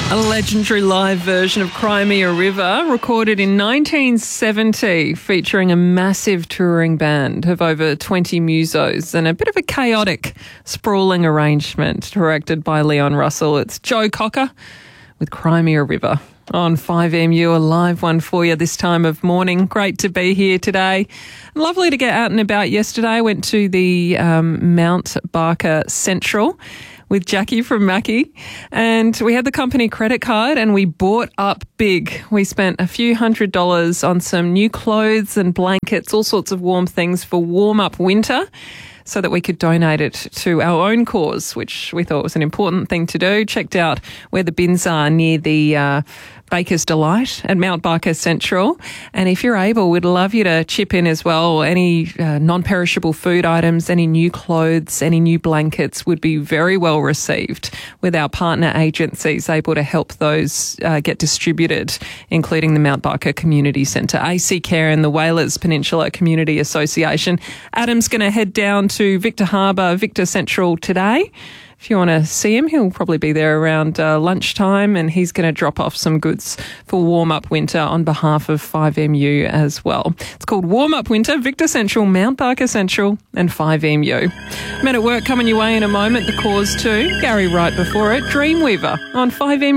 A legendary live version of Cry Me a River, recorded in 1970, featuring a massive touring band of over 20 musos and a bit of a chaotic, sprawling arrangement directed by Leon Russell. It's Joe Cocker with Cry Me a River on 5MU, a live one for you this time of morning. Great to be here today. Lovely to get out and about yesterday. I went to the Mount Barker Central with Jackie from Mackie, and we had the company credit card and we bought up big. We spent a few $100s on some new clothes and blankets, all sorts of warm things for warm up winter, so that we could donate it to our own cause, which we thought was an important thing to do. Checked out where the bins are near the Baker's Delight at Mount Barker Central. And if you're able, we'd love you to chip in as well. Any non-perishable food items, any new clothes, any new blankets would be very well received, with our partner agencies able to help those get distributed, including the Mount Barker Community Centre, AC Care and the Whalers Peninsula Community Association. Adam's going to head down to Victor Harbour, Victor Central today. If you want to see him, he'll probably be there around lunchtime, and he's going to drop off some goods for Warm Up Winter on behalf of 5MU as well. It's called Warm Up Winter, Victor Central, Mount Barker Central and 5MU. Men at Work coming your way in a moment, the cause too. Gary Wright before it, Dreamweaver on 5MU.